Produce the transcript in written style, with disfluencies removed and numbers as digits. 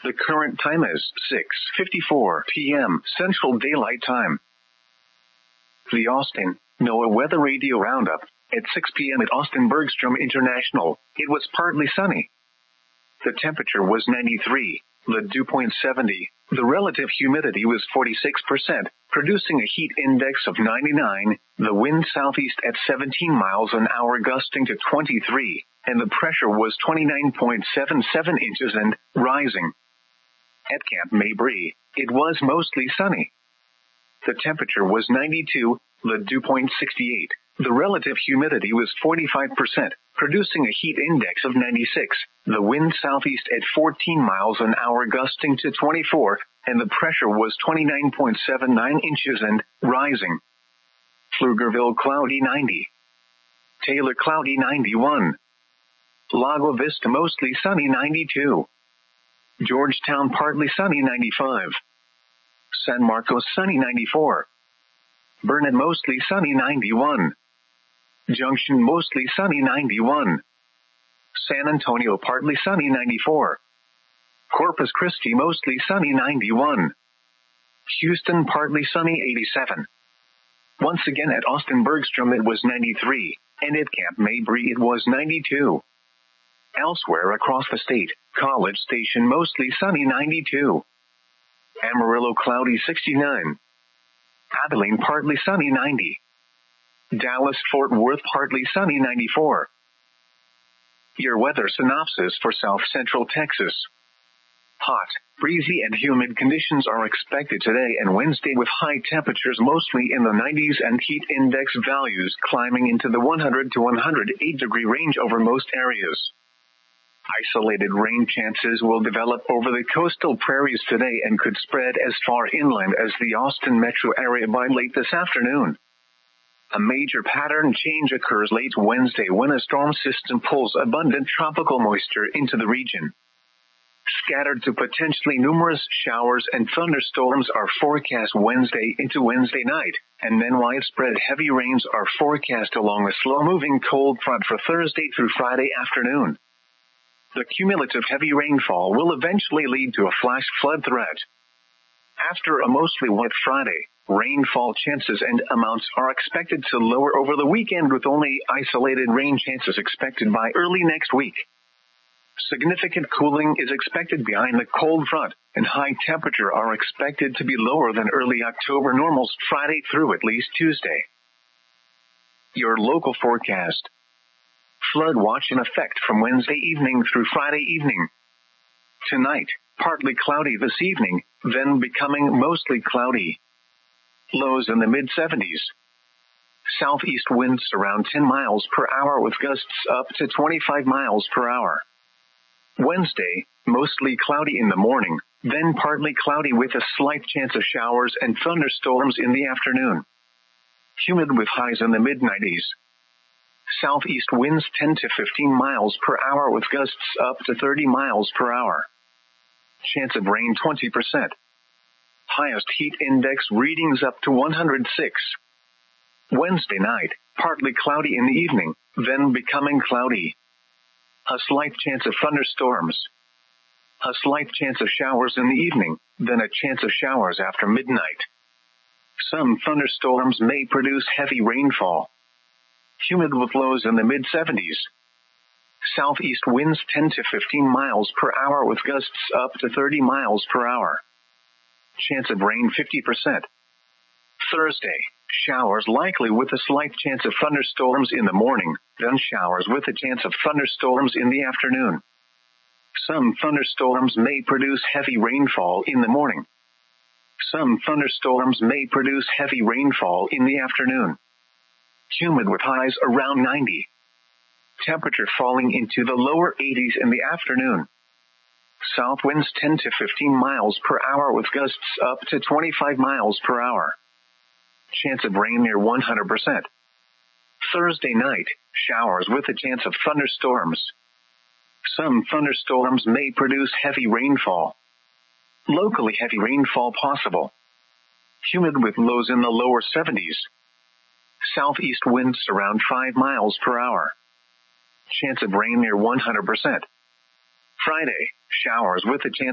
The current time is 6:54 p.m. Central Daylight Time. The Austin, NOAA Weather Radio Roundup. At 6 p.m. at Austin Bergstrom International, it was partly sunny. The temperature was 93, the dew point 70, the relative humidity was 46%, producing a heat index of 99, the wind southeast at 17 miles an hour gusting to 23, and the pressure was 29.77 inches and rising. At Camp Mabry, it was mostly sunny. The temperature was 92, the dew point 68. The relative humidity was 45%, producing a heat index of 96, the wind southeast at 14 miles an hour gusting to 24, and the pressure was 29.79 inches and rising. Pflugerville cloudy 90. Taylor cloudy 91. Lago Vista mostly sunny 92. Georgetown partly sunny 95. San Marcos sunny 94. Burnet mostly sunny 91. Junction mostly sunny 91. San Antonio partly sunny 94. Corpus Christi mostly sunny 91. Houston partly sunny 87. Once again at Austin Bergstrom it was 93, and at Camp Mabry it was 92. Elsewhere across the state, College Station mostly sunny 92. Amarillo cloudy 69. Abilene partly sunny 90. Dallas-Fort Worth partly sunny 94. Your weather synopsis for South Central Texas. Hot, breezy and humid conditions are expected today and Wednesday with high temperatures mostly in the 90s and heat index values climbing into the 100 to 108 degree range over most areas. Isolated rain chances will develop over the coastal prairies today and could spread as far inland as the Austin metro area by late this afternoon. A major pattern change occurs late Wednesday when a storm system pulls abundant tropical moisture into the region. Scattered to potentially numerous showers and thunderstorms are forecast Wednesday into Wednesday night, and then widespread heavy rains are forecast along a slow-moving cold front for Thursday through Friday afternoon. The cumulative heavy rainfall will eventually lead to a flash flood threat. After a mostly wet Friday, rainfall chances and amounts are expected to lower over the weekend with only isolated rain chances expected by early next week. Significant cooling is expected behind the cold front, and high temperature are expected to be lower than early October normals Friday through at least Tuesday. Your local forecast. Flood watch in effect from Wednesday evening through Friday evening. Tonight, partly cloudy this evening, then becoming mostly cloudy. Lows in the mid-70s. Southeast winds around 10 miles per hour with gusts up to 25 miles per hour. Wednesday, mostly cloudy in the morning, then partly cloudy with a slight chance of showers and thunderstorms in the afternoon. Humid with highs in the mid-90s. Southeast winds 10 to 15 miles per hour with gusts up to 30 miles per hour. Chance of rain 20%. Highest heat index readings up to 106. Wednesday night, partly cloudy in the evening, then becoming cloudy. A slight chance of thunderstorms. A slight chance of showers in the evening, then a chance of showers after midnight. Some thunderstorms may produce heavy rainfall. Humid with lows in the mid-70s. Southeast winds 10 to 15 miles per hour with gusts up to 30 miles per hour. Chance of rain 50%. Thursday, showers likely with a slight chance of thunderstorms in the morning, then showers with a chance of thunderstorms in the afternoon. Some thunderstorms may produce heavy rainfall in the morning. Some thunderstorms may produce heavy rainfall in the afternoon. Humid with highs around 90. Temperature falling into the lower 80s in the afternoon. South winds 10 to 15 miles per hour with gusts up to 25 miles per hour. Chance of rain near 100%. Thursday night, showers with a chance of thunderstorms. Some thunderstorms may produce heavy rainfall. Locally heavy rainfall possible. Humid with lows in the lower 70s. Southeast winds around 5 miles per hour. Chance of rain near 100%. Friday, showers with a chance